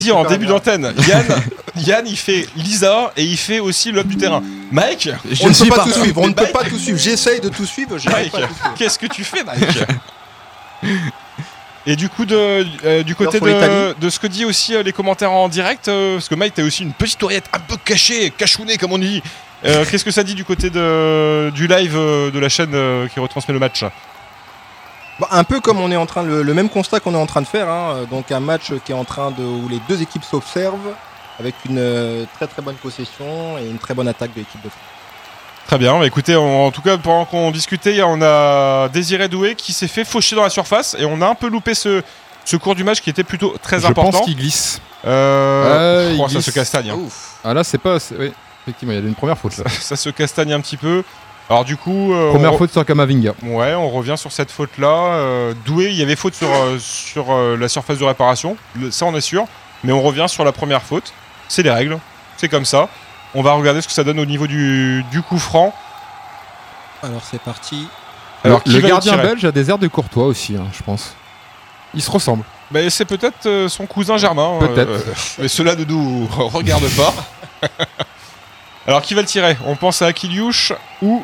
dit en début d'antenne, Yann il fait Lisa et il fait aussi l'autre du terrain. Mike, on ne peut pas tout suivre, on ne peut pas tout suivre. J'essaye de tout suivre, Mike, qu'est-ce que tu fais, Mike? Et du coup, du côté de ce que dit aussi les commentaires en direct, parce que Mike, t'as aussi une petite oreillette un peu cachounée comme on dit. Qu'est-ce que ça dit du côté du live de la chaîne qui retransmet le match? Un peu comme on est en train le même constat qu'on est en train de faire, hein. Donc un match qui est en train où les deux équipes s'observent avec une très très bonne possession et une très bonne attaque de l'équipe de France. Très bien, bah écoutez, en tout cas pendant qu'on discutait, on a Désiré Doué qui s'est fait faucher dans la surface et on a un peu loupé ce cours du match qui était plutôt très important. Je pense qu'il glisse. Il glisse. Ça se castagne. Hein. Ah là, c'est pas... Oui, effectivement, il y a une première faute là. Ça se castagne un petit peu. Alors du coup... Première faute sur Kamavinga. Ouais, on revient sur cette faute-là. Doué, il y avait faute sur la surface de réparation, ça on est sûr. Mais on revient sur la première faute. C'est les règles, c'est comme ça. On va regarder ce que ça donne au niveau du coup franc. Alors c'est parti. Alors le gardien belge a des airs de Courtois aussi, hein, je pense. Ils se ressemblent. Bah, c'est peut-être son cousin Germain. Peut-être. Mais cela ne nous regarde pas. Alors qui va le tirer? On pense à Akiliouche ou...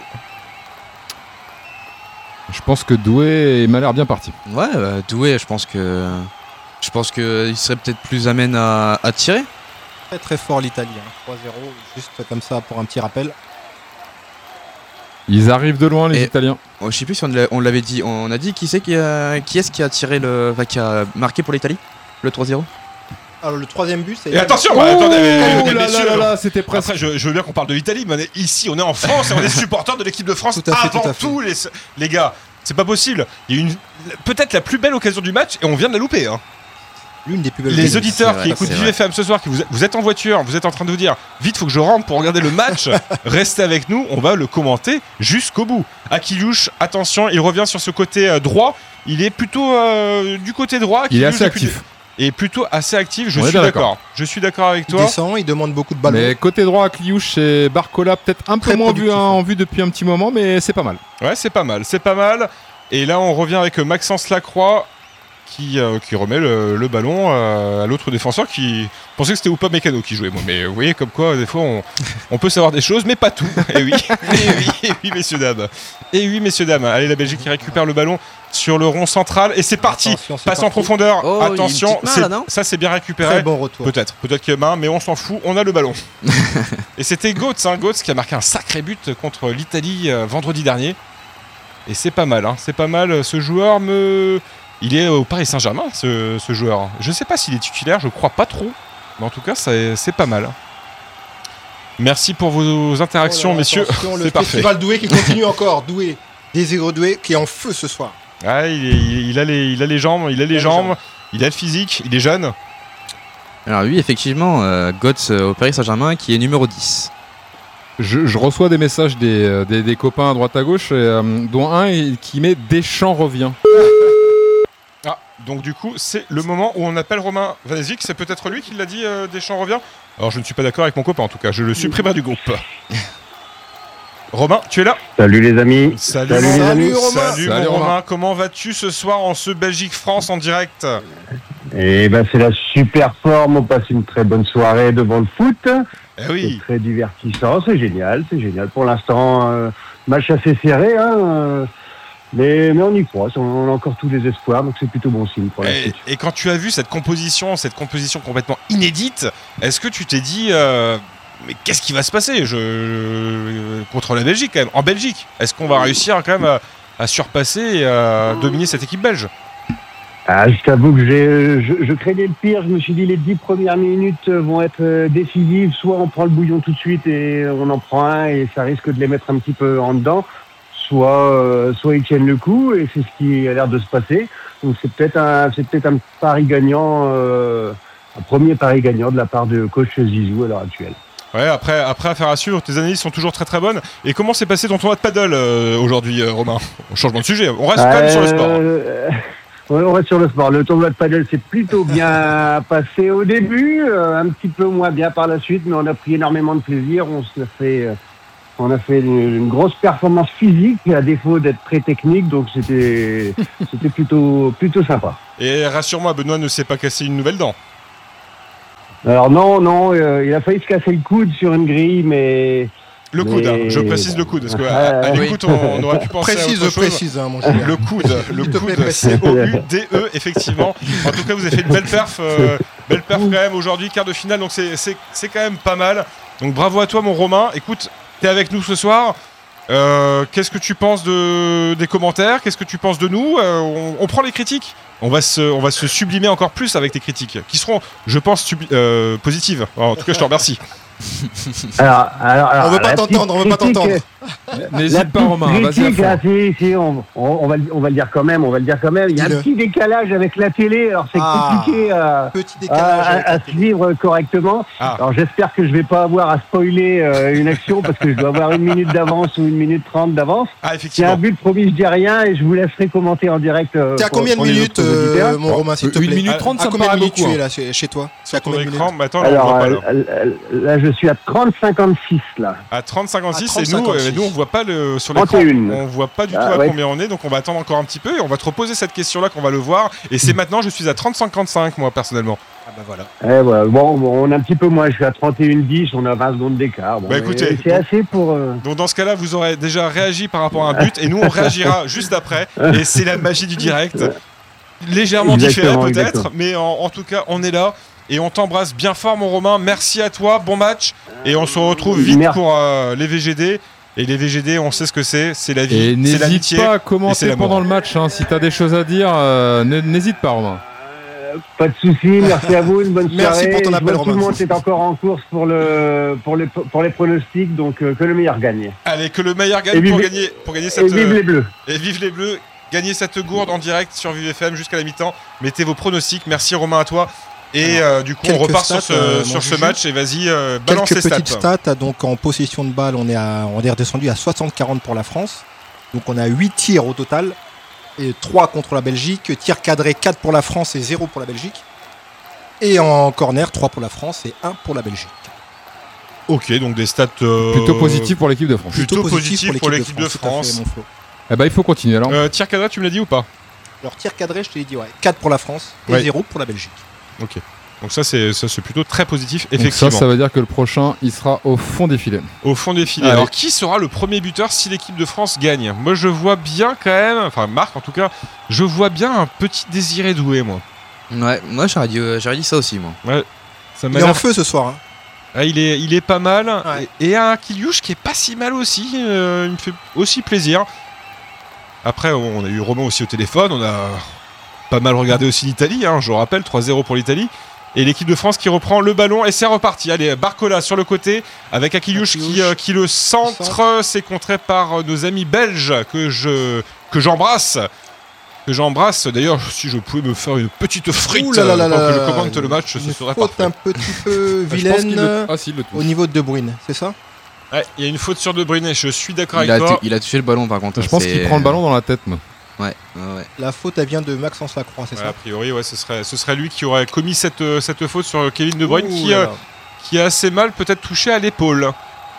Je pense que Doué m'a l'air bien parti. Ouais, Doué, je pense que il serait peut-être plus amène à tirer. Très très fort l'Italie, hein. 3-0, juste comme ça pour un petit rappel. Ils arrivent de loin les Italiens. Je sais plus si on l'avait dit. On a dit qui est-ce qui a tiré qui a marqué pour l'Italie le 3-0. Alors le troisième but c'est... Et attention, c'était presque... Après je veux bien qu'on parle de l'Italie, mais ici on est en France et on est supporters de l'équipe de France avant tout les gars. C'est pas possible. Il y a eu peut-être la plus belle occasion du match et on vient de la louper. Hein. L'une des plus belles. Les auditeurs qui écoutent VFM ce soir, vous êtes en voiture, vous êtes en train de vous dire vite faut que je rentre pour regarder le match. Restez avec nous, on va le commenter jusqu'au bout. Akiliouche, attention, il revient sur ce côté droit. Il est plutôt du côté droit. Il est assez actif. Et plutôt assez actif, je suis d'accord. Je suis d'accord avec toi. Il descend, il demande beaucoup de ballons. Mais côté droit, Akiliouche et Barcola, peut-être un peu moins en vue depuis un petit moment, mais c'est pas mal. Ouais, c'est pas mal. Et là, on revient avec Maxence Lacroix qui remet le ballon à l'autre défenseur qui pensait que c'était Upamecano qui jouait. Mais vous voyez, comme quoi, des fois, on peut savoir des choses, mais pas tout. Et oui, messieurs, dames. Allez, la Belgique qui récupère le ballon sur le rond central. Et c'est parti. Passe en profondeur. Attention, ça c'est bien récupéré. Très bon retour. Peut-être qu'il y a main, mais on s'en fout. On a le ballon. Et c'était Götze qui a marqué un sacré but contre l'Italie vendredi dernier. Et c'est pas mal. C'est pas mal. Ce joueur il est au Paris Saint-Germain, ce joueur. Je sais pas s'il est titulaire, je crois pas trop. Mais en tout cas, c'est pas mal. Merci pour vos interactions, messieurs. C'est parfait. Festival Doué qui continue encore. Désiré Doué qui est en feu ce soir. Ah, il a les jambes, il a le physique, il est jeune. Alors oui, effectivement, Götze au Paris Saint-Germain qui est numéro 10. Je reçois des messages des copains à droite à gauche, dont un qui met Deschamps revient. Ah, donc du coup, c'est le moment où on appelle Romain Vanesic. C'est peut-être lui qui l'a dit, Deschamps revient. Alors je ne suis pas d'accord avec mon copain en tout cas, je le supprimerai du groupe. Romain, tu es là? Salut les amis. Salut Romain. Salut Romain. Comment vas-tu ce soir en ce Belgique-France en direct? Eh ben c'est la super forme, on passe une très bonne soirée devant le foot. Eh oui. C'est très divertissant, c'est génial. Pour l'instant, match assez serré, hein, mais on y croit, on a encore tous les espoirs, donc c'est plutôt bon signe pour la suite. Et quand tu as vu cette composition complètement inédite, est-ce que tu t'es dit... mais qu'est-ce qui va se passer contre la Belgique quand même, en Belgique? Est-ce qu'on va réussir quand même à surpasser et à dominer cette équipe belge? Je t'avoue que je craignais le pire. Je me suis dit les 10 premières minutes vont être décisives. Soit on prend le bouillon tout de suite et on en prend un et ça risque de les mettre un petit peu en dedans. Soit ils tiennent le coup et c'est ce qui a l'air de se passer. Donc c'est peut-être un pari gagnant, un premier pari gagnant de la part de coach Zizou à l'heure actuelle. Ouais, après affaire à suivre, tes analyses sont toujours très très bonnes. Et comment s'est passé ton tournoi de paddle aujourd'hui, Romain? Changement de sujet, on reste quand même sur le sport. On reste sur le sport. Le tournoi de paddle s'est plutôt bien passé au début, un petit peu moins bien par la suite, mais on a pris énormément de plaisir. On a fait une grosse performance physique à défaut d'être très technique, donc c'était plutôt sympa. Et rassure-moi, Benoît ne s'est pas cassé une nouvelle dent. Alors non, il a failli se casser le coude sur une grille, mais... Le coude, hein. Je précise le coude, parce qu'à l'écoute, on aurait pu penser à autre chose. Précise, hein, mon cher. Le coude, c'est COUDE, effectivement. En tout cas, vous avez fait une belle perf quand même aujourd'hui, quart de finale, donc c'est quand même pas mal. Donc bravo à toi, mon Romain. Écoute, t'es avec nous ce soir. Qu'est-ce que tu penses des commentaires? Qu'est-ce que tu penses de nous? On prend les critiques. On va se sublimer encore plus avec tes critiques, qui seront, je pense, positives. En tout cas, je te remercie. Alors, On veut pas t'entendre. N'hésite pas, Romain. Vas-y. Si, on va le dire quand même. Il y a un petit décalage avec la télé, alors c'est compliqué à suivre correctement. Alors j'espère que je vais pas avoir à spoiler une action parce que je dois avoir 1 minute d'avance ou 1 minute 30 d'avance. Il y a un but promis, je dis rien et je vous laisserai commenter en direct. T'es à combien de minutes, mon Romain, s'il te plaît? 1 minute 30, ça me combien paraît de minutes beaucoup. tu es là chez toi? C'est à combien de minutes? Alors là, je suis à 30-56 là. À 30-56 à et nous on voit pas sur l'écran, 31. on voit pas du tout à combien on est, donc on va attendre encore un petit peu et on va te reposer cette question là qu'on va le voir. Et c'est maintenant, je suis à 30-55 moi personnellement. Ah bah voilà. Bon, on a un petit peu moins, je suis à 31-10, on a 20 secondes d'écart. Bon, écoutez, c'est assez pour... Donc dans ce cas-là, vous aurez déjà réagi par rapport à un but et nous on réagira juste après. Et c'est la magie du direct. Légèrement différé peut-être, mais en tout cas on est là. Et on t'embrasse bien fort, mon Romain. Merci à toi, bon match. Et on se retrouve vite pour les VGD. Et les VGD, on sait ce que c'est la vie, et c'est l'amitié. N'hésite pas à commenter pendant le match, hein, si tu as des choses à dire, n'hésite pas, Romain. Pas de soucis, merci à vous, une bonne soirée. Merci pour ton appel, Romain. Tout le monde est encore en course pour les pronostics, donc que le meilleur gagne. Allez, que le meilleur gagne pour gagner cette... Et vive les Bleus. Et vive les Bleus. Gagnez cette gourde en direct sur Vive FM jusqu'à la mi-temps. Mettez vos pronostics. Merci, Romain, à toi. Et du coup, on repart sur ce match et vas-y, balance les stats. Quelques petites stats. Donc, en possession de balle, on est redescendu à 60-40 pour la France. Donc, on a 8 tirs au total. Et 3 contre la Belgique. Tirs cadrés, 4 pour la France et 0 pour la Belgique. Et en corner, 3 pour la France et 1 pour la Belgique. Ok, donc des stats... plutôt positifs pour l'équipe de France. Plutôt positifs pour l'équipe de France. Il faut continuer alors. Tir cadré, tu me l'as dit ou pas? Alors, tir cadré, je te l'ai dit, 4 pour la France et 0 pour la Belgique. Ok. Donc ça c'est plutôt très positif, effectivement. Donc ça veut dire que le prochain, il sera au fond des filets. Au fond des filets. Alors qui sera le premier buteur si l'équipe de France gagne? Moi je vois bien quand même, enfin Marc en tout cas, je vois bien un petit Désiré Doué, moi. Ouais, moi j'aurais dit ça aussi, moi. Ouais. Ça il est en feu ce soir. Hein. Ah, il est pas mal. Ouais. Et un Kiliouche qui est pas si mal aussi. Il me fait aussi plaisir. Après, on a eu Romain aussi au téléphone. On a pas mal regardé aussi l'Italie. Hein, je rappelle, 3-0 pour l'Italie. Et l'équipe de France qui reprend le ballon. Et c'est reparti. Allez, Barcola sur le côté. Avec Akiliouche qui le centre. C'est contré par nos amis belges que j'embrasse. D'ailleurs, si je pouvais me faire une petite frite quand je commente le match, ce serait parfait. Un petit peu vilaine au niveau de De Bruyne, c'est ça? Ouais, il y a une faute sur De Bruyne, je suis d'accord avec toi. Il a touché le ballon par contre. Je pense qu'il prend le ballon dans la tête, moi. Ouais. La faute, elle vient de Maxence Lacroix, c'est ça? A priori, ouais, ce serait lui qui aurait commis cette faute sur Kevin De Bruyne qui a assez mal peut-être touché à l'épaule.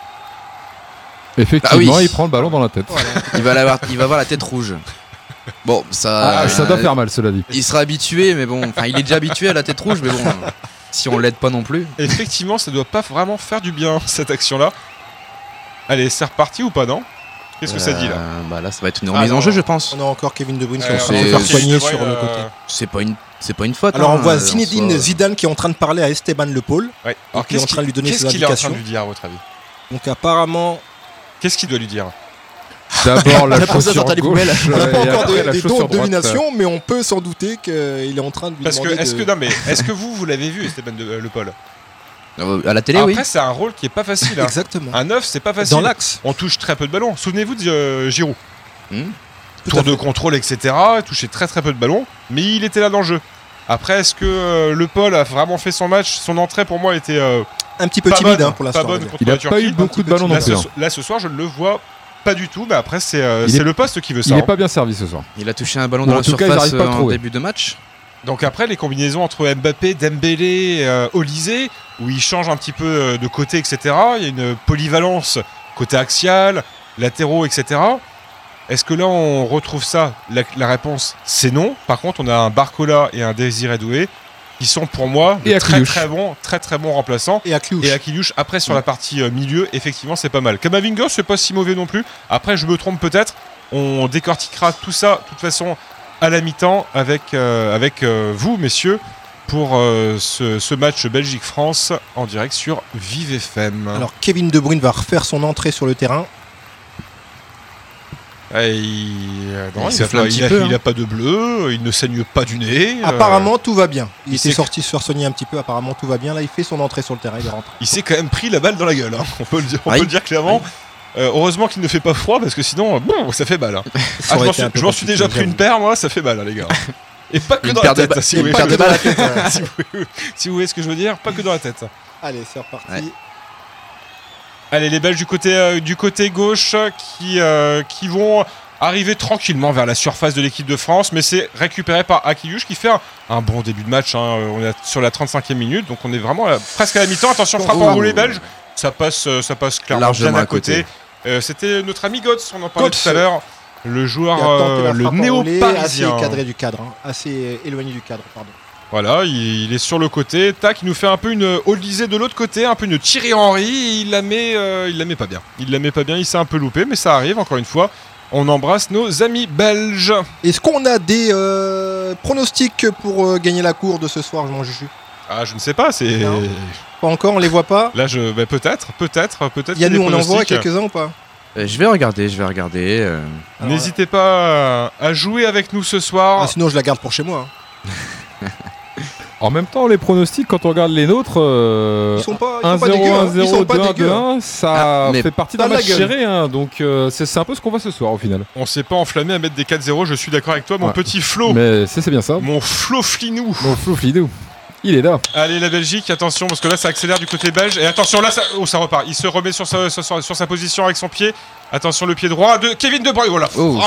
Effectivement, il prend le ballon dans la tête. Voilà. il va avoir la tête rouge. Bon, ça doit faire mal, cela dit. Il sera habitué, mais bon, il est déjà habitué à la tête rouge, mais bon, si on l'aide pas non plus. Effectivement, ça doit pas vraiment faire du bien cette action-là. Allez, c'est reparti ou pas, non? Qu'est-ce que ça dit là? Là, ça va être une remise en jeu, je pense. On a encore Kevin De Bruyne qui va se faire soigner sur le côté. C'est pas une faute. Alors on voit Zinedine Zidane qui est en train de parler à Esteban Le Paul. Ouais. Alors qui est en train de lui donner ses indications. Qu'est-ce qu'il est en train de lui dire à votre avis? Donc apparemment. Qu'est-ce qu'il doit lui dire? D'abord la chaussure gauche. On n'a pas encore des dons de domination, mais on peut s'en douter qu'il est en train de lui demander. Est-ce que vous l'avez vu, Esteban Le Paul? À la télé, oui. Après, c'est un rôle qui est pas facile. Hein. Exactement. Un 9, c'est pas facile. Dans l'axe. On touche très peu de ballons. Souvenez-vous de Giroud. Tour de contrôle, etc. Il touchait très très peu de ballons, mais il était là dans le jeu. Après, est-ce que Le Paul a vraiment fait son match? Son entrée, pour moi, était un petit peu timide pour l'instant. Il n'a pas eu beaucoup de ballons non plus. Là, ce soir, je ne le vois pas du tout, mais après, c'est le poste qui veut ça. Il n'est pas bien servi ce soir. Il a touché un ballon dans la surface en début de match. Donc après, les combinaisons entre Mbappé, Dembélé, Olysée, où il change un petit peu de côté, etc. Il y a une polyvalence côté axial, latéraux, etc. Est-ce que là, on retrouve ça? La réponse, c'est non. Par contre, on a un Barcola et un Désiré Doué qui sont pour moi Et très très bons remplaçants. Et Akliouche. Et Akiliouche, après sur la partie milieu, effectivement, c'est pas mal. Kamavinga, c'est pas si mauvais non plus. Après, je me trompe peut-être. On décortiquera tout ça, de toute façon, à la mi-temps avec vous, messieurs, pour ce match Belgique-France en direct sur Vive FM. Alors Kevin De Bruyne va refaire son entrée sur le terrain. Il a pas de bleu, il ne saigne pas du nez. Apparemment tout va bien. Il était s'est- sorti se faire soigner un petit peu, apparemment tout va bien. Là il fait son entrée sur le terrain, il est rentré. Il s'est quand même pris la balle dans la gueule, hein. On peut le dire, Aïe. peut le dire clairement. Heureusement qu'il ne fait pas froid parce que sinon, ça fait mal. Hein. Ça aurait été un peu Je m'en suis déjà compliqué, pris une j'avoue. paire, moi, ça fait mal, hein, les gars. Et pas que Une dans paire la de tête, ba- si vous une voulez. paire de balles à la tête. Si vous voyez ce que je veux dire, pas que dans la tête. Allez, c'est reparti. Ouais. Allez, les Belges du côté gauche qui vont arriver tranquillement vers la surface de l'équipe de France, mais c'est récupéré par Akiliouche qui fait un bon début de match. Hein. On est sur la 35e minute, donc on est vraiment presque à la mi-temps. Attention, frappe en volée belge. Ça passe clairement Largement bien à à côté. C'était notre ami Götze, on en parlait Götze. tout à l'heure. Le Il a tenté la joueur, le frappe en volée, néo-parisien. assez cadré du cadre, hein. Assez éloigné du cadre, pardon. Voilà, il est sur le côté. Tac, il nous fait un peu une Olysée de l'autre côté, un peu une Thierry Henry. Et il la met pas bien. Il s'est un peu loupé, mais ça arrive encore une fois. On embrasse nos amis belges. Est-ce qu'on a des pronostics pour gagner la cour de ce soir, mon Juju? Ah, je ne sais pas, c'est. Non. Pas encore, on les voit pas. Là, peut-être. Yannou, on en voit quelques-uns ou pas? Je vais regarder. Alors, N'hésitez pas à jouer avec nous ce soir. Ah, sinon je la garde pour chez moi. Hein. En même temps, les pronostics, quand on regarde les nôtres, Ils sont pas 1-0, dégueux. Hein. Ils 1-0, sont pas 2-1, dégueux. 2-1, ça Ah, mais fait partie pas d'un de la match gueule. serré, hein, donc c'est un peu ce qu'on voit ce soir au final. On s'est pas enflammé à mettre des 4-0, je suis d'accord avec toi, mon Ouais. petit Flo. Mais c'est bien ça. Mon Flo Flinou. Bon, Flo Flidou, il est là. Allez, la Belgique, attention, parce que là, ça accélère du côté belge. Et attention, là, ça repart. Il se remet sur sa position avec son pied. Attention, le pied droit de Kevin De Bruyne. Voilà. Oh.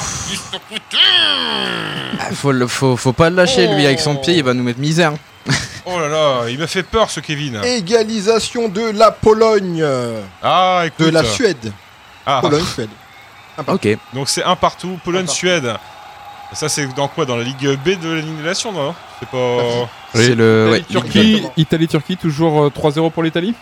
Faut pas le lâcher, lui, avec son pied, il va nous mettre misère. Oh là là, il m'a fait peur, ce Kevin. Égalisation de la Pologne. Ah, écoute. De la Suède. Ah, Pologne-Suède. Ok. donc c'est un partout. Pologne-Suède. Ça, c'est dans quoi? Dans la Ligue B de la Ligue des Nations, non? C'est pas. C'est le. Ouais, Italie-Turquie, toujours 3-0 pour l'Italie.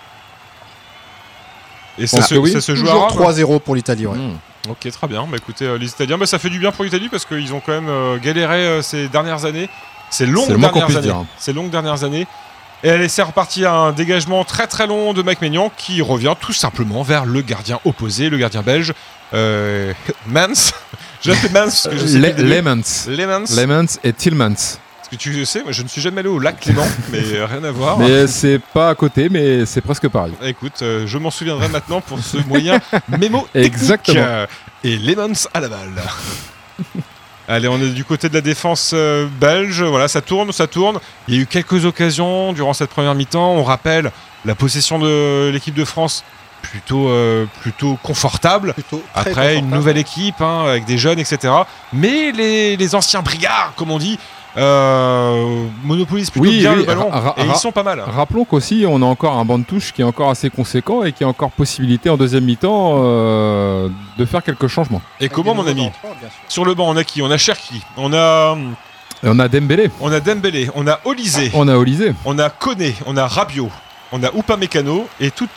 Et ça, ça se joue Toujours à Rome. 3-0 pour l'Italie. Ouais. Ok, très bien. Bah écoutez, les Italiens, ça fait du bien pour l'Italie parce qu'ils ont quand même galéré ces dernières années. Ces longues C'est le moins qu'on dernières puisse années. dire. Ces longues dernières années. Et allez, c'est reparti à un dégagement très très long de Mike Maignan qui revient tout simplement vers le gardien opposé, le gardien belge, Mans. Je l'appelle Mans parce que je sais plus le début. Lemans Lemans. et Tillmans. Parce que tu sais, moi je ne suis jamais allé au lac Léman, mais rien à voir. Mais c'est pas à côté, mais c'est presque pareil. Écoute, je m'en souviendrai maintenant pour ce moyen mémo technique. Exactement. Et Lemans à la balle. Allez, on est du côté de la défense belge. Voilà, ça tourne. Il y a eu quelques occasions durant cette première mi-temps. On rappelle la possession de l'équipe de France plutôt confortable. Plutôt très Après, une confortable. nouvelle équipe avec des jeunes, etc. Mais les anciens brigards, comme on dit, monopolisent plutôt bien le ballon. Et ils sont pas mal. Rappelons qu'aussi, on a encore un banc de touche qui est encore assez conséquent et qui a encore possibilité en deuxième mi-temps de faire quelques changements. Et Avec comment, des mon nouveaux ami? entrants, bien sûr. Sur le banc, on a qui? On a Cherki, on a Et on a Dembélé, on a Olysée, on a Olysée. on a Koné, on a Rabiot, on a Upamecano et toute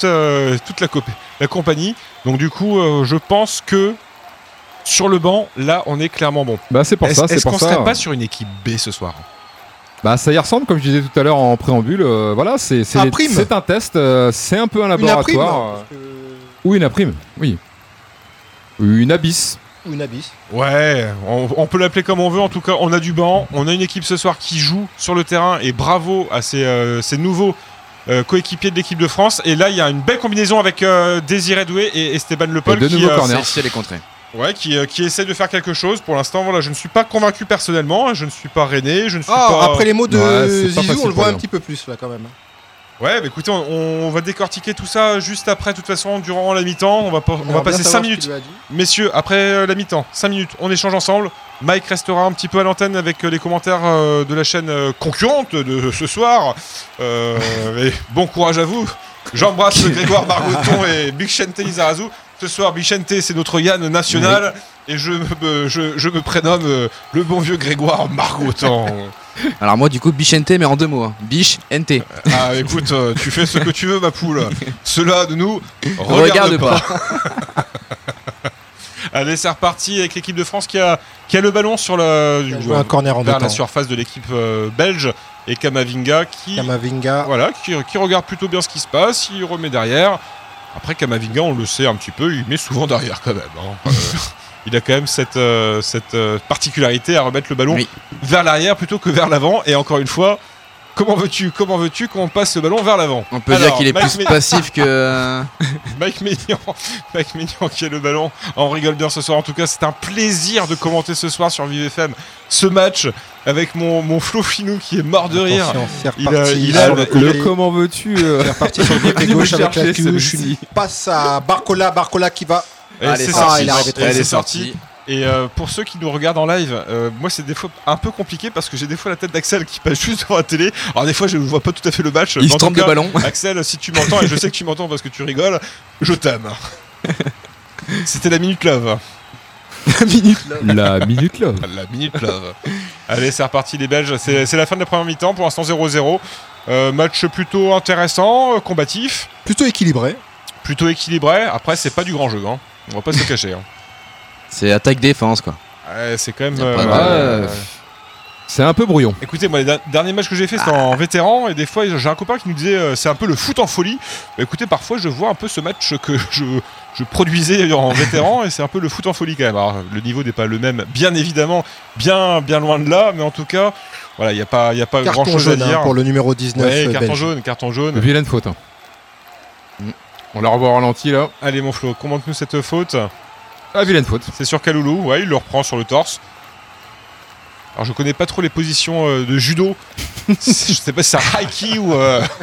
la compagnie. Donc du coup, je pense que sur le banc, là, on est clairement bon. Bah c'est pour ça, c'est Est-ce pour qu'on ça. serait pas sur une équipe B ce soir? Bah ça y ressemble, comme je disais tout à l'heure en préambule. Voilà, c'est Un prime. c'est un test, c'est un peu un Une aprime, laboratoire. parce que- Ou une aprime, oui. Une abysse. Ou une abysse. Ouais, on peut l'appeler comme on veut. En tout cas, on a du banc. On a une équipe ce soir qui joue sur le terrain. Et bravo à ces nouveaux coéquipiers de l'équipe de France. Et là, il y a une belle combinaison avec Désiré Doué et Esteban Le Paul Et de nouveaux corners. Celle-ci, elle est contrée. qui essaie de faire quelque chose. Pour l'instant, voilà, je ne suis pas convaincu personnellement. Je ne suis pas René. Je ne suis Ah, pas. après les mots de Ouais, c'est pas Zizou, facile on le pour voit un lui. petit peu plus là quand même. Ouais, bah écoutez, on va décortiquer tout ça juste après. De toute façon, durant la mi-temps, on va J'aimerais passer bien 5 savoir ce minutes. qu'il lui a dit. Messieurs, après la mi-temps, 5 minutes, on échange ensemble. Mike restera un petit peu à l'antenne avec les commentaires de la chaîne concurrente de ce soir. Et bon courage à vous. J'embrasse Grégoire Margoton et Bixente Lizarazu. Ce soir, Bixente, c'est notre Yann national. Et je me prénomme le bon vieux Grégoire Margoton. Alors moi du coup Bichente mais en 2 mots. Biche NT. Ah écoute, tu fais ce que tu veux ma poule. Cela ne nous regarde pas. Allez, c'est reparti avec l'équipe de France qui a le ballon sur un corner en vers deux la temps. surface de l'équipe belge et Kamavinga qui regarde plutôt bien ce qui se passe, il remet derrière. Après Kamavinga, on le sait un petit peu, il met souvent derrière quand même. Hein. Il a quand même cette particularité à remettre le ballon vers l'arrière plutôt que vers l'avant. Et encore une fois, comment veux-tu qu'on passe le ballon vers l'avant? On peut dire qu'il est plus passif que... Mike Maignan qui a le ballon. On rigole bien ce soir. En tout cas, c'est un plaisir de commenter ce soir sur Vive FM ce match avec mon Flo Finou qui est mort de rire. Le comment veux-tu C'est reparti sur le côté gauche avec la touche. Une passe à Barcola qui va... Elle est sortie. Et pour ceux qui nous regardent en live, moi c'est des fois un peu compliqué parce que j'ai des fois la tête d'Axel qui passe juste devant la télé. Alors des fois je ne vois pas tout à fait le match. Il se trompe de ballon. Axel, si tu m'entends, et je sais que tu m'entends parce que tu rigoles, je t'aime. C'était la Minute Love. La Minute Love. La Minute Love. Allez, c'est reparti les Belges. C'est la fin de la première mi-temps. Pour l'instant 0-0. Match plutôt intéressant, combatif. Plutôt équilibré. Après, c'est pas du grand jeu. Hein. On va pas se le cacher. Hein. C'est attaque-défense quoi. Ouais, c'est quand même... c'est un peu brouillon. Écoutez, moi, les derniers matchs que j'ai fait, c'était en vétéran. Et des fois, j'ai un copain qui nous disait c'est un peu le foot en folie. Bah, écoutez, parfois, je vois un peu ce match que je produisais en vétéran. Et c'est un peu le foot en folie quand même. Alors, le niveau n'est pas le même, bien évidemment, bien loin de là. Mais en tout cas, voilà, il n'y a pas grand-chose à dire. Pour le numéro 19. Ouais, belge. carton jaune. Vilaine faute. Hein. On la revoit au ralenti là. Allez, mon Flo, commente-nous cette faute. Ah, vilaine faute. C'est sur Kaloulou, ouais, il le reprend sur le torse. Alors je connais pas trop les positions de judo. Je sais pas si c'est un haiki ou...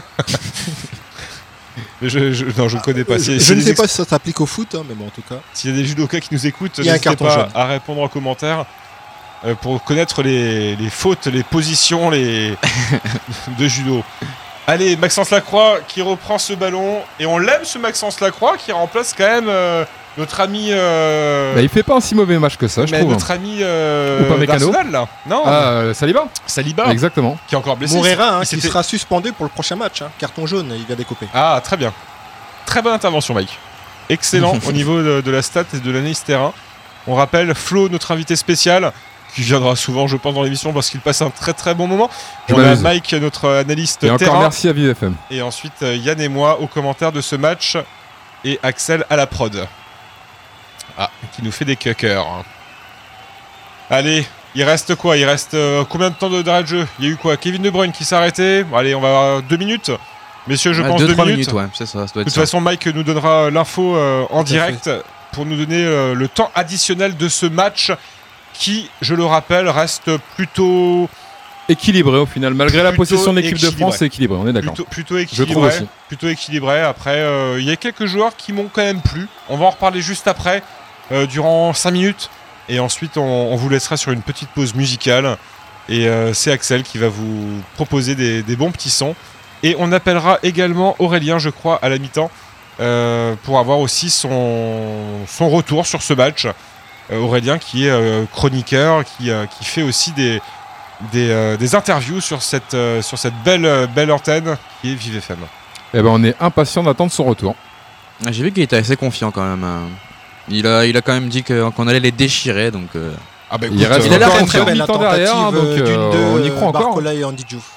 Mais je connais pas. Je ne sais pas si ça s'applique au foot, hein, mais bon en tout cas. S'il y a des judokas qui nous écoutent, n'hésitez pas à répondre en commentaire pour connaître les fautes, les positions de judo. Allez, Maxence Lacroix qui reprend ce ballon. Et on l'aime ce Maxence Lacroix qui remplace quand même... notre ami... il fait pas un si mauvais match que ça, je trouve. Notre ami Upamecano là. Non. Saliba. Exactement. Qui est encore blessé. Moreira, qui sera suspendu pour le prochain match. Hein. Carton jaune, il va découper. Ah, très bien. Très bonne intervention, Mike. Excellent au niveau de la stat et de l'analyse terrain. On rappelle Flo, notre invité spécial, qui viendra souvent, je pense, dans l'émission parce qu'il passe un très très bon moment. On a Mike, notre analyste terrain. Et encore merci à Vive FM. Et ensuite, Yann et moi aux commentaires de ce match. Et Axel à la prod. Ah, qui nous fait des cuckers. Allez, il reste quoi? Il reste combien de temps d'arrêt de jeu? Il y a eu quoi? Kevin De Bruyne qui s'est arrêté. Bon, allez, on va avoir 2 minutes. Messieurs, je pense 2 minutes. Ouais, c'est ça, ça doit être de toute façon, Mike nous donnera l'info en direct pour nous donner le temps additionnel de ce match qui, je le rappelle, reste plutôt... équilibré au final, malgré la possession de l'équipe de France, c'est équilibré, on est d'accord. Plutôt équilibré. Plutôt équilibré. Après, il y a quelques joueurs qui m'ont quand même plu. On va en reparler juste après, durant 5 minutes. Et ensuite, on vous laissera sur une petite pause musicale. Et c'est Axel qui va vous proposer des bons petits sons. Et on appellera également Aurélien, je crois, à la mi-temps, pour avoir aussi son retour sur ce match. Aurélien qui est chroniqueur, qui fait aussi des interviews sur cette belle antenne qui est Vive FM. Eh ben on est impatient d'attendre son retour. J'ai vu qu'il était assez confiant quand même. Il a quand même dit qu'on allait les déchirer, donc. Ah bah, écoute, il reste il a l'air une très mi-temps derrière, donc on y croit encore. Barcola et Andy Diouf.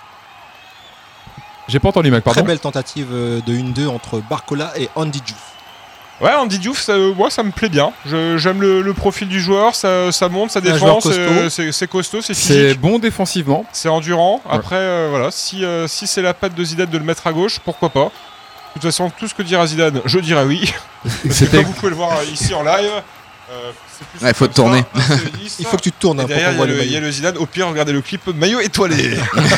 J'ai pas entendu, mec, pardon. Très belle tentative de 1-2 entre Barcola et Andy Diouf. Ouais, Andy Diouf, moi ça me plaît bien. J'aime le profil du joueur, ça monte, ça défend, c'est costaud, c'est physique. C'est bon défensivement. C'est endurant. Après, voilà, si c'est la patte de Zidane de le mettre à gauche, pourquoi pas. De toute façon, tout ce que dira Zidane, je dirais oui. Comme vous pouvez le voir ici en live. Il faut tourner. Il faut que tu te tournes. Derrière, il y a le Zidane. Au pire, regardez le clip maillot étoilé.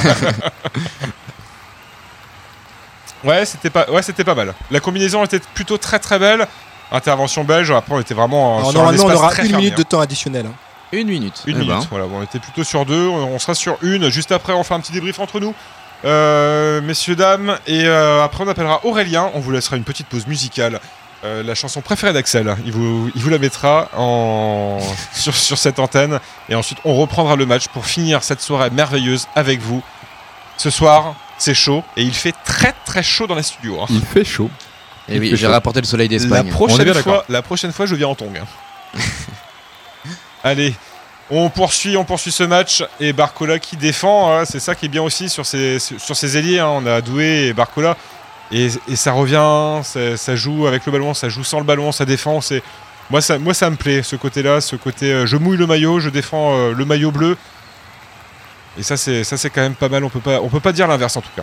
Ouais, c'était pas mal. La combinaison était plutôt très très belle. Intervention belge. Après, on était vraiment sur un espace on aura très 1 minute de temps additionnel. Hein. 1 minute. Une minute. Voilà, on était plutôt sur 2. On sera sur 1. Juste après, on fait un petit débrief entre nous. messieurs, dames. Et après, on appellera Aurélien. On vous laissera une petite pause musicale. La chanson préférée d'Axel. Il vous la mettra sur cette antenne. Et ensuite, on reprendra le match pour finir cette soirée merveilleuse avec vous. Ce soir, c'est chaud. Et il fait très très chaud dans les studios. Hein. Il fait chaud. Et oui, j'ai rapporté le soleil d'Espagne. La prochaine fois, je viens en tongs. Allez. On poursuit ce match et Barcola qui défend, hein, c'est ça qui est bien aussi sur ces ailiers, hein, on a Doué et Barcola et ça revient, ça joue avec le ballon, ça joue sans le ballon, ça défend, moi ça me plaît ce côté-là, je mouille le maillot, je défends le maillot bleu et ça c'est quand même pas mal, on peut pas dire l'inverse en tout cas.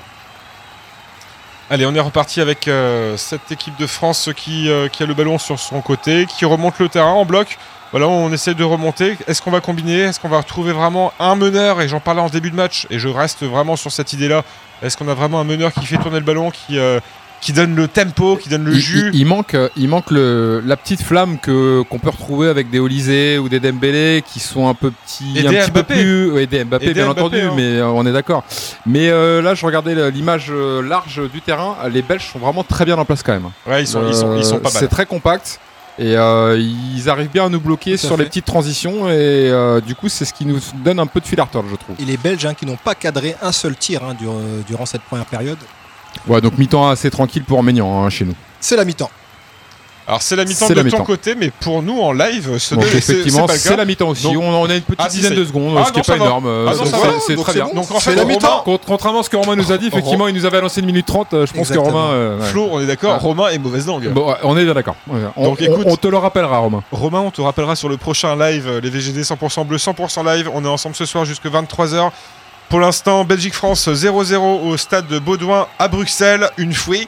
Allez, on est reparti avec cette équipe de France qui a le ballon sur son côté, qui remonte le terrain en bloc. Voilà, on essaie de remonter. Est-ce qu'on va combiner ? Est-ce qu'on va retrouver vraiment un meneur ? Et j'en parlais en début de match, et je reste vraiment sur cette idée-là. Est-ce qu'on a vraiment un meneur qui fait tourner le ballon, qui donne le tempo, qui donne le jus ? Il manque la petite flamme qu'on peut retrouver avec des Olysée ou des Dembélé qui sont un peu petits, et un des petit Mbappé. peu plus, et des Mbappé bien entendu, hein. mais on est d'accord. Mais là, je regardais l'image large du terrain. Les Belges sont vraiment très bien en place quand même. Ouais, ils sont pas mal. C'est très compact. Et ils arrivent bien à nous bloquer sur les petites transitions et du coup c'est ce qui nous donne un peu de fil à retordre, je trouve. Et les Belges qui n'ont pas cadré un seul tir durant cette première période. Ouais, donc mi-temps assez tranquille pour Maignan chez nous. C'est la mi-temps. Alors c'est la mi-temps de ton côté, mais pour nous en live, effectivement, c'est pas le cas. C'est la mi-temps aussi. Donc, on a une petite dizaine de secondes, ce qui n'est pas énorme. C'est très bien. Donc en c'est fait, la mi-temps. Contrairement à ce que Romain nous a dit, effectivement, il nous avait annoncé 1 minute 30. Je pense Exactement. que Romain. Flo, on est d'accord, Romain est mauvaise langue. Bon, on est bien d'accord. Donc, écoute, on te le rappellera, Romain. Romain, on te rappellera sur le prochain live, les VGD 100% bleu, 100% live. On est ensemble ce soir jusqu'à 23h. Pour l'instant, Belgique-France 0-0 au stade de Baudouin à Bruxelles. Une fouille.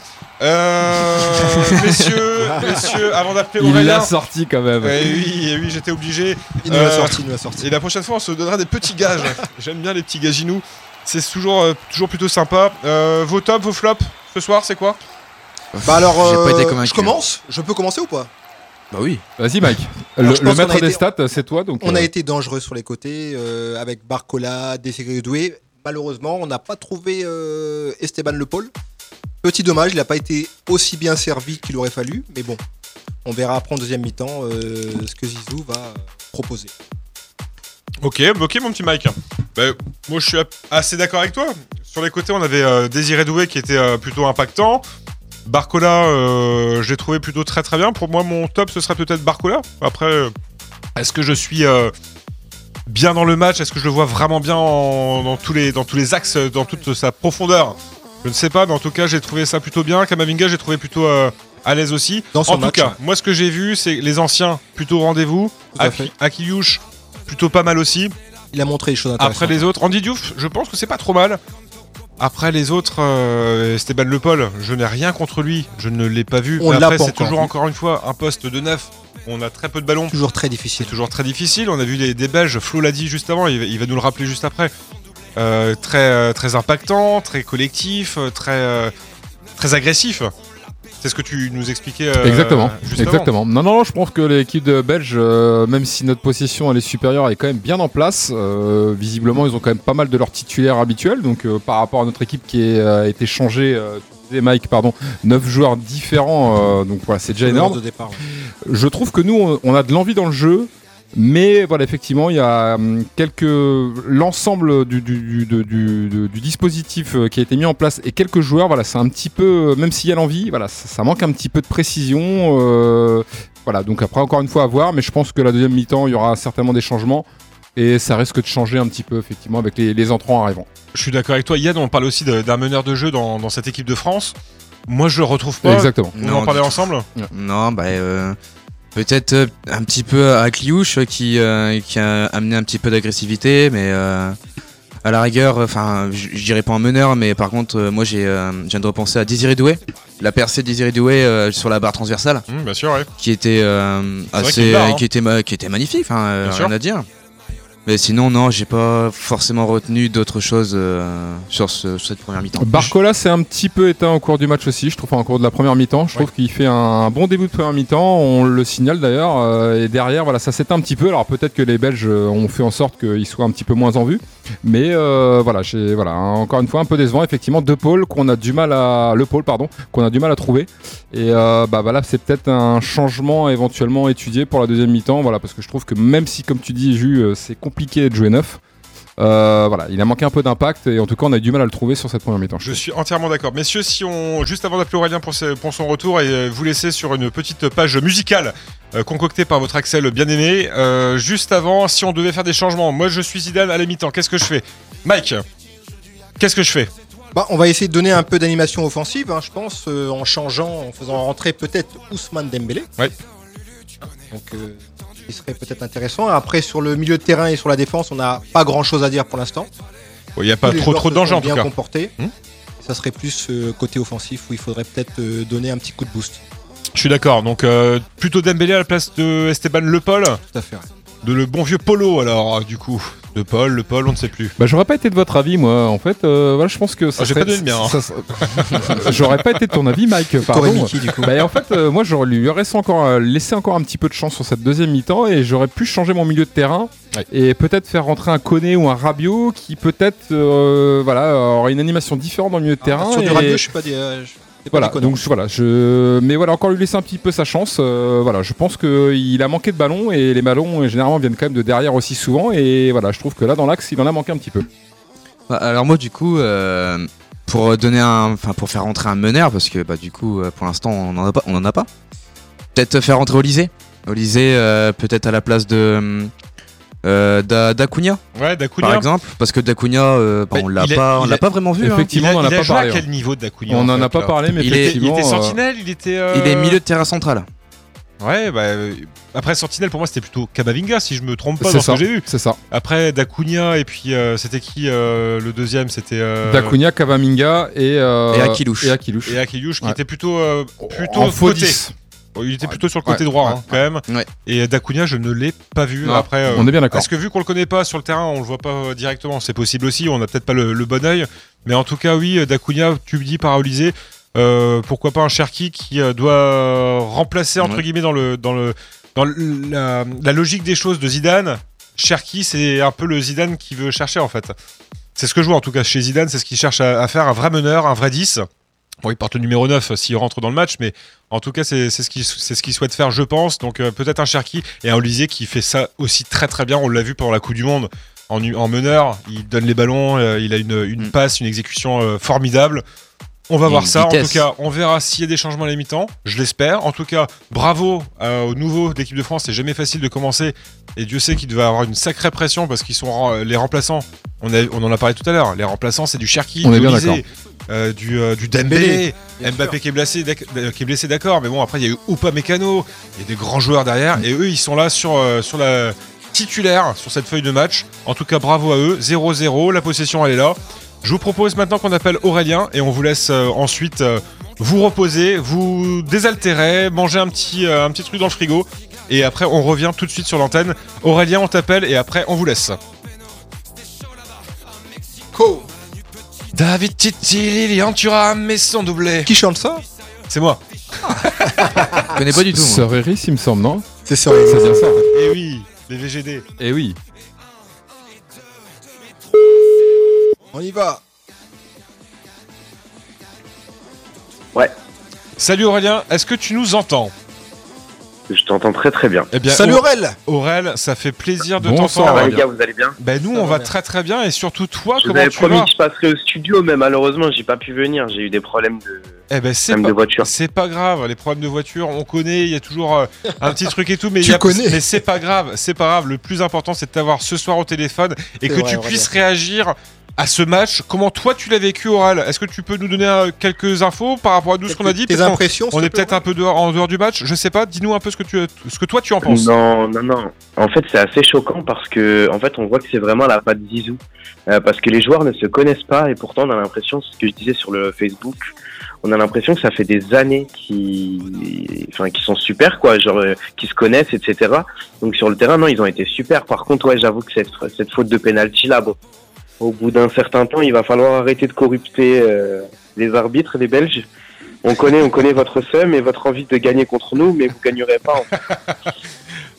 Messieurs, avant d'appeler Aurélien. Il l'a sorti quand même. Oui, j'étais obligé. Il nous l'a sorti. Et la prochaine fois, on se donnera des petits gages. J'aime bien les petits gaginous. C'est toujours plutôt sympa. Vos tops, vos flops ce soir, c'est quoi ? Bah alors, J'ai pas été convaincu. je commence. Je peux commencer ou pas ? Bah oui. Vas-y, Mike. Alors, je le pense maître qu'on a des été- stats, c'est toi. Donc, On a été dangereux sur les côtés avec Barcola, Désiré Doué. Malheureusement, on n'a pas trouvé Esteban Le Paul. Petit dommage, il n'a pas été aussi bien servi qu'il aurait fallu. Mais bon, on verra après en deuxième mi-temps ce que Zizou va proposer. Ok, mon petit Mike. Moi, je suis assez d'accord avec toi. Sur les côtés, on avait Désiré Doué qui était plutôt impactant. Barcola, je l'ai trouvé plutôt très très bien. Pour moi, mon top, ce serait peut-être Barcola. Après, est-ce que je suis bien dans le match ? Est-ce que je le vois vraiment bien dans tous les axes, dans toute sa profondeur ? Je ne sais pas, mais en tout cas, j'ai trouvé ça plutôt bien. Kamavinga, j'ai trouvé plutôt à l'aise aussi. Dans son en tout match, cas, ouais. moi, ce que j'ai vu, c'est les anciens plutôt au rendez-vous. Tout à fait. Akiliouche, plutôt pas mal aussi. Il a montré les choses intéressantes. Après les autres, Andy Diouf, je pense que c'est pas trop mal. Après les autres, Esteban Le Paul, je n'ai rien contre lui, je ne l'ai pas vu. On Mais l'a après, pas c'est encore toujours vu. encore une fois un poste de neuf. On a très peu de ballons. Toujours très C'est difficile. toujours très difficile. On a vu des Belges, Flo l'a dit juste avant, il va nous le rappeler juste après. Très impactant, très collectif, très agressif. C'est ce que tu nous expliquais Exactement. juste avant. Exactement. Non, je pense que l'équipe de Belge, même si notre possession elle est supérieure, elle est quand même bien en place. Visiblement, ils ont quand même pas mal de leurs titulaires habituels. Donc, par rapport à notre équipe qui a été changée, tu disais, Mike, 9 joueurs différents. Donc voilà, c'est déjà énorme. De départ, ouais. Je trouve que nous, on a de l'envie dans le jeu. Mais voilà, effectivement, il y a l'ensemble du dispositif qui a été mis en place et quelques joueurs, voilà, c'est un petit peu, même s'il y a l'envie, voilà, ça manque un petit peu de précision. Voilà, donc après, encore une fois, à voir, mais je pense que la deuxième mi-temps, il y aura certainement des changements et ça risque de changer un petit peu, effectivement, avec les entrants arrivant. Je suis d'accord avec toi. Yann, on parle aussi d'un meneur de jeu dans cette équipe de France. Moi, je le retrouve pas. Exactement. On Non, en parlait du tout. ensemble. Non, peut-être un petit peu à Kliouche qui a amené un petit peu d'agressivité, mais à la rigueur, enfin, je dirais pas en meneur, mais par contre, moi, je viens de repenser à Désiré Doué, la percée de Désiré Doué sur la barre transversale, Bien sûr, ouais. qui était vrai qu'il bat, hein. qui était magnifique, Bien sûr. rien à dire. Mais sinon, non, j'ai pas forcément retenu d'autres choses sur cette première mi-temps. Barcola s'est un petit peu éteint au cours du match aussi, je trouve, au cours de la première mi-temps. Je trouve qu'il fait un bon début de première mi-temps, on le signale d'ailleurs. Et derrière, voilà, ça s'éteint un petit peu. Alors peut-être que les Belges ont fait en sorte qu'il soit un petit peu moins en vue. Mais encore une fois un peu décevant effectivement De Paul qu'on a du mal à trouver et là c'est peut-être un changement éventuellement étudié pour la deuxième mi-temps, voilà, parce que je trouve que même si comme tu dis Jus c'est compliqué de jouer neuf, il a manqué un peu d'impact et en tout cas on a eu du mal à le trouver sur cette première mi-temps. Je suis entièrement d'accord. Messieurs, juste avant d'appeler Aurélien pour son retour et vous laisser sur une petite page musicale concoctée par votre Axel bien aimé, juste avant, si on devait faire des changements, moi je suis Zidane à la mi-temps, qu'est-ce que je fais? Mike, qu'est-ce que je fais? On va essayer de donner un peu d'animation offensive, je pense, en faisant rentrer peut-être Ousmane Dembélé. Ouais. Donc, ce qui serait peut-être intéressant. Après, sur le milieu de terrain et sur la défense, on n'a pas grand-chose à dire pour l'instant. Il n'y a pas trop de danger en tout cas. Bien comporté. Ça serait plus côté offensif où il faudrait peut-être donner un petit coup de boost. Je suis d'accord. Donc plutôt Dembélé à la place de Esteban Le Paul. Tout à fait. Ouais. De le bon vieux Polo alors du coup. Le Paul, on ne sait plus. J'aurais pas été de votre avis moi en fait. Je pense que ça j'ai pas donné le mien. J'aurais pas été de ton avis Mike. Pardon. Mickey, du coup. En fait moi j'aurais lui laissé encore un petit peu de chance sur cette deuxième mi-temps et j'aurais pu changer mon milieu de terrain et peut-être faire rentrer un Koné ou un Rabiot qui peut-être aurait une animation différente dans le milieu de terrain. Sur du Rabiot, je suis pas mais encore lui laisser un petit peu sa chance. Je pense qu'il a manqué de ballons et les ballons généralement viennent quand même de derrière aussi souvent et je trouve que là dans l'axe il en a manqué un petit peu. Alors moi du coup pour faire rentrer un meneur parce que du coup pour l'instant on n'en a pas. Peut-être faire rentrer Olysée peut-être à la place de d'Acuna. Ouais, d'Acuna. Par exemple, parce que d'Acuna, on l'a pas vraiment vu. Effectivement, on en a pas parlé. À quel niveau d'Acuna? On n'en a pas parlé, mais il était sentinelle, il est milieu de terrain central. Ouais, après Sentinelle pour moi c'était plutôt Camavinga si je me trompe pas dans ce que j'ai vu. C'est ça. Après D'Acuna et puis c'était qui le deuxième? C'était D'Acuna, Camavinga et Akilouche. Et Akilouche qui était plutôt en faux côté. 10. Il était plutôt sur le côté droit quand même. Ouais. Et D'Acuna je ne l'ai pas vu. Non, après on est bien d'accord. Parce que vu qu'on le connaît pas sur le terrain, on le voit pas directement. C'est possible aussi. On a peut-être pas le bon œil. Mais en tout cas oui, D'Acuna, tu me dis paralysé. Pourquoi pas un Cherki qui doit remplacer entre guillemets dans la logique des choses de Zidane. Cherki c'est un peu le Zidane qui veut chercher en fait. C'est ce que je vois en tout cas chez Zidane, c'est ce qu'il cherche à faire, un vrai meneur, un vrai 10. Bon, il porte le numéro 9 s'il rentre dans le match, mais en tout cas, c'est ce qu'il souhaite faire, je pense. Donc, peut-être un Cherki et un Olysée qui fait ça aussi très très bien. On l'a vu pendant la Coupe du Monde en meneur. Il donne les ballons, il a une passe, une exécution formidable. On va voir ça. Vitesse. En tout cas, on verra s'il y a des changements à la mi-temps. Je l'espère. En tout cas, bravo aux nouveaux d'équipe de France. C'est jamais facile de commencer. Et Dieu sait qu'il devait avoir une sacrée pression parce qu'ils sont les remplaçants. On en a parlé tout à l'heure. Les remplaçants, c'est du Cherki, du Olysée, du Dembélé, Mbappé qui est blessé, d'accord. Mais bon, après, il y a eu Upamecano. Il y a des grands joueurs derrière. Et eux, ils sont là sur la titulaire, sur cette feuille de match. En tout cas, bravo à eux. 0-0. La possession, elle est là. Je vous propose maintenant qu'on appelle Aurélien et on vous laisse ensuite vous reposer, vous désaltérer, manger un petit truc dans le frigo et après on revient tout de suite sur l'antenne. Aurélien, on t'appelle et après on vous laisse. Cool. David Titi, Lilian Thuram et son doublé. Qui chante ça? C'est moi. Je connais pas du tout. Sœur Iris, il me semble, non? C'est ça. C'est bien ça. Eh oui, les VGD. Eh oui. On y va. Ouais, Salut Aurélien, est-ce que tu nous entends? je t'entends très très bien. Eh bien, Salut Aurel. Aurel, ça fait plaisir de Bonsoir, Ça t'entendre. va Aurélien. les gars, vous allez bien? Ben nous Ça on va va bien. très très bien et surtout toi, Je vous comment avais tu promis vas? que je passerais au studio, mais malheureusement j'ai pas pu venir, j'ai eu des problèmes de, Eh ben c'est de voiture. C'est pas grave, les problèmes de voiture, on connaît, il y a toujours un petit truc et tout, mais connais. c'est pas grave, c'est pas grave. Le plus important, c'est de t'avoir ce soir au téléphone et C'est que vrai, tu Aurélien. puisses réagir à ce match. Comment toi tu l'as vécu, Oral? Est-ce que tu peux nous donner quelques infos par rapport à tout ce qu'on a dit? Tes Peut-être impressions? on est peut-être un peu en dehors du match, je sais pas. Dis-nous un peu ce que toi tu en penses. Non. En fait, c'est assez choquant parce que, en fait, on voit que c'est vraiment la patte Zizou. Parce que les joueurs ne se connaissent pas et pourtant, on a l'impression, c'est ce que je disais sur le Facebook, on a l'impression que ça fait des années qui sont super, quoi, genre, qui se connaissent, etc. Donc, sur le terrain, non, ils ont été super. Par contre, ouais, j'avoue que cette faute de penalty là, bon, au bout d'un certain temps, il va falloir arrêter de corrupter les arbitres, les Belges. On connaît votre seum et votre envie de gagner contre nous, mais vous gagnerez pas. En fait.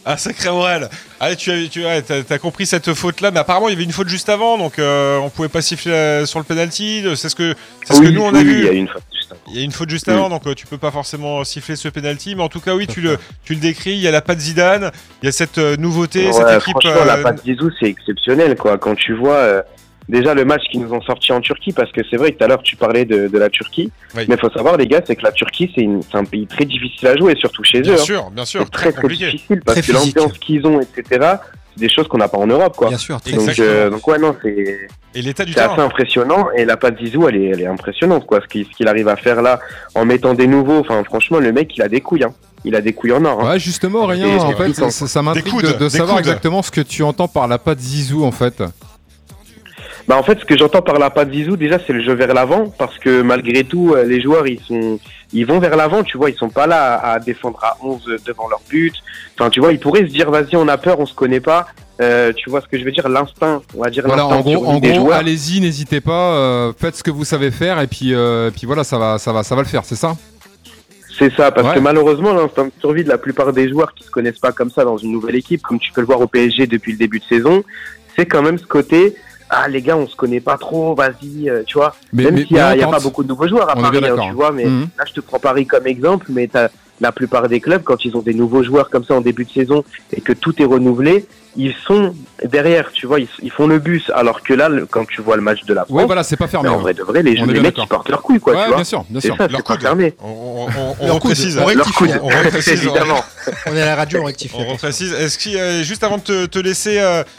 Ah, sacré Aurel. Allez, t'as compris cette faute-là, mais apparemment il y avait une faute juste avant, donc on pouvait pas siffler sur le penalty. C'est ce que nous on a vu. Il y a une faute juste avant. Il y a une faute juste avant, donc tu peux pas forcément siffler ce penalty, mais en tout cas oui, tu le décris. Il y a la patte Zidane, il y a cette nouveauté, cette équipe. Franchement, la patte Zizou, c'est exceptionnel, quoi. Quand tu vois déjà le match qu'ils nous ont sorti en Turquie, parce que c'est vrai que tout à l'heure tu parlais de la Turquie, Oui. mais il faut savoir, les gars, c'est que la Turquie, c'est un pays très difficile à jouer, surtout chez eux. Bien sûr, C'est très compliqué. difficile parce Très que physique. l'ambiance qu'ils ont, etc., c'est des choses qu'on n'a pas en Europe, quoi. Bien sûr, très Exactement. Donc ouais, non, c'est Et l'état du assez terrain. impressionnant, et la patte Zizou, elle est impressionnante, quoi. Ce qu'il arrive à faire là, en mettant des nouveaux, enfin, franchement, le mec, il a des couilles, hein. Il a des couilles en or, hein. Ouais, justement, Aurélien, Et en c'est fait, ça m'intrigue Des coudes, de des savoir coudes. exactement ce que tu entends par la patte Zizou, en fait. Bah en fait, ce que j'entends par la patte Zizou, déjà, c'est le jeu vers l'avant, parce que malgré tout, les joueurs, ils vont vers l'avant, tu vois, ils sont pas là à défendre à 11 devant leur but. Enfin, tu vois, ils pourraient se dire, vas-y, on a peur, on se connaît pas. Tu vois ce que je veux dire, l'instinct, on va dire Voilà, l'instinct en survie des gros, joueurs. allez-y, n'hésitez pas, faites ce que vous savez faire, et puis voilà, ça va le faire, c'est ça? C'est ça, parce Ouais. que malheureusement, l'instinct de survie de la plupart des joueurs qui se connaissent pas comme ça dans une nouvelle équipe, comme tu peux le voir au PSG depuis le début de saison, c'est quand même ce côté, ah les gars, on se connaît pas trop, vas-y, tu vois. Même s'il y a on pas tente. beaucoup de nouveaux joueurs à On est Paris, bien hein, d'accord. tu vois, mais Mhm. là je te prends Paris comme exemple, mais la plupart des clubs, quand ils ont des nouveaux joueurs comme ça en début de saison et que tout est renouvelé, ils sont derrière, tu vois, ils font le bus, alors que là, quand tu vois le match de la France, Ouais, voilà, c'est pas fermé. mais en ouais. vrai de vrai, les On est bien mecs d'accord. ils portent leur couille, quoi, Ouais, tu vois. bien sûr, bien C'est sûr. ça, Leur c'est pas coude. fermé. On Leur coude, reprécise. on rectifie, Leur hein. coude, On reprécise, évidemment. On est à la radio, on rectifie. On reprécise. Est-ce qu'il juste avant de te laisser,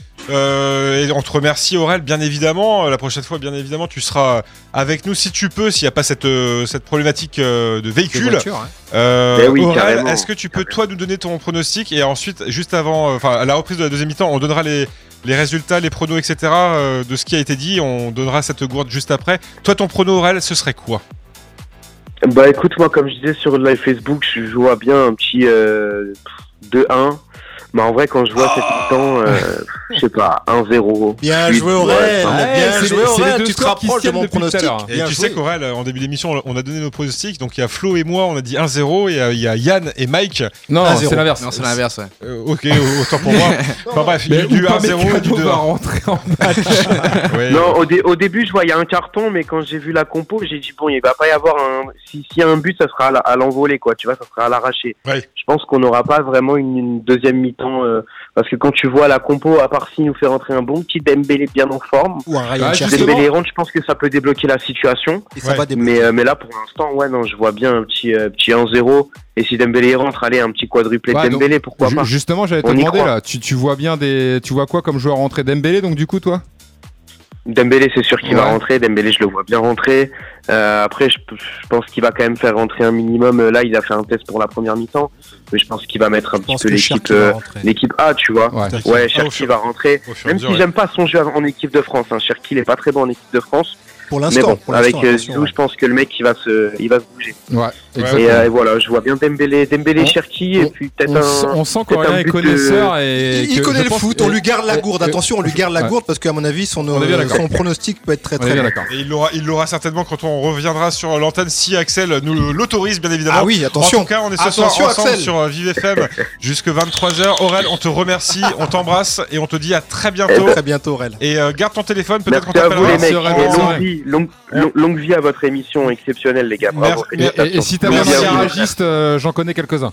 et on te remercie Aurel, bien évidemment. La prochaine fois, bien évidemment, tu seras avec nous si tu peux, s'il n'y a pas cette problématique de véhicule. Voiture, hein. Ben oui, Aurel, carrément. est-ce que tu peux toi nous donner ton pronostic et ensuite, juste avant, à la reprise de la deuxième mi-temps, on donnera les résultats, les pronos, etc. De ce qui a été dit. On donnera cette gourde juste après. Toi, ton prono Aurel, ce serait quoi? Bah écoute, moi comme je disais sur le live Facebook, je vois bien un petit 2-1. Mais en vrai, quand je vois cette mi-temps, je sais pas, 1-0. Bien Huit, joué ouais, Aurel, enfin, bien c'est joué les- c'est les Aurel, deux tu te scores qui rapproches de tiennent mon depuis tout à pronostic. l'heure. Et Bien tu joué. sais qu'Aurel, en début d'émission, on a donné nos pronostics. Donc il y a Flo et moi, on a dit 1-0. Et il y a Yann et Mike. Non, 1-0. c'est l'inverse. Non, c'est l'inverse, ouais. Ok, autant pour moi. Enfin bref, il y a Mais eu du Upamecano 1-0 et du 2-1. va rentrer en match. Ouais. Non, au début, je voyais un carton, mais quand j'ai vu la compo, j'ai dit bon, il va pas y avoir un. S'il y a un but, ça sera à l'envolée, quoi. Tu vois, ça sera à l'arraché. Ouais. Je pense qu'on n'aura pas vraiment une deuxième mi-temps, parce que quand tu vois la compo, à part s'il nous fait rentrer un bon petit Dembélé bien en forme, Ou un Ryan Ah, Cherki. justement. Dembélé rentre, je pense que ça peut débloquer la situation. Et ça Ouais. va débloquer. Mais là, pour l'instant, ouais, non, je vois bien un petit 1-0. Et si Dembélé rentre, allez, un petit quadruplé de Ouais, donc, Dembélé, pourquoi pas. Justement, j'allais te On y demander croit. là, tu vois bien tu vois quoi comme joueur rentrer? Dembélé, donc du coup, toi? Dembélé, c'est sûr qu'il va Ouais. rentrer. Dembélé, je le vois bien rentrer. Après, je pense qu'il va quand même faire rentrer un minimum. Là, il a fait un test pour la première mi-temps, mais je pense qu'il va mettre un Je pense petit peu que Cherki l'équipe va rentrer. l'équipe A, tu vois. Ouais. Ouais, au Cherki fur- va rentrer. Au fur et à Même si mesure, ouais. j'aime pas son jeu en équipe de France, hein. Cherki, il est pas très bon en équipe de France. Pour Mais l'instant, bon, avec attention, Zizou, je pense que le mec, il va se bouger. Ouais, Et, exactement. et voilà, je vois bien Dembélé, On- Cherki, et puis peut-être On sent peut-être qu'Aurélien un est but connaisseur et Il que connaît je le pense- foot, on lui garde la gourde. et- Attention, on lui garde la Ouais. gourde parce qu'à mon avis, son On est bien d'accord. son pronostic peut être très On est très bien bon. d'accord. Et il l'aura certainement quand on reviendra sur l'antenne si Axel nous l'autorise, bien évidemment. Ah oui, attention. En tout cas, on est ce soir Attention, ensemble Axel. sur Vive FM jusque 23h. Aurel, on te remercie, on t'embrasse et on te dit à très bientôt. Très bientôt, Aurel. Et garde ton téléphone, peut-être qu'on Merci à vous t'appellera. les mecs, Sereine, et sereine. longue vie à votre émission exceptionnelle les gars, bravo. Merci. Et si t'as Merci besoin à d'un vous. garagiste, j'en connais quelques-uns.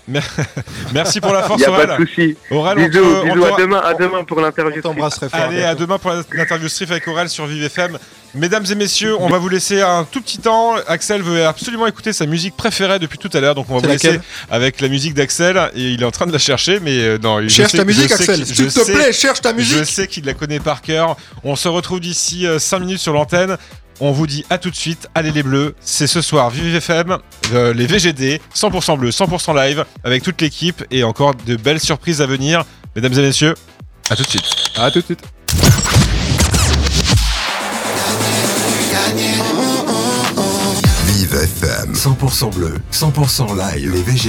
Merci pour la Il force, n'y a pas Aurel. de souci. Aurel, on Bisous, te- on bisous, te- à demain pour l'interview. On t'embrasse très fort. Allez, à demain pour l'interview Strif avec Aurel sur Vive FM. Mesdames et messieurs, on va vous laisser un tout petit temps. Axel veut absolument écouter sa musique préférée depuis tout à l'heure, donc on va C'est vous laisser laquelle avec la musique d'Axel. Et il est en train de la chercher, mais non. je Cherche sais- ta musique, je sais Axel. qu'il- S'il je te sais- plaît, cherche ta Je musique. sais qu'il la connaît par cœur. On se retrouve d'ici 5 minutes sur l'antenne. On vous dit à tout de suite. Allez les bleus, c'est ce soir Vive FM, les VGD, 100% bleu, 100% live, avec toute l'équipe et encore de belles surprises à venir. Mesdames et messieurs, à tout de suite. À tout de suite. Vive FM, 100% bleu, 100% live, les VG.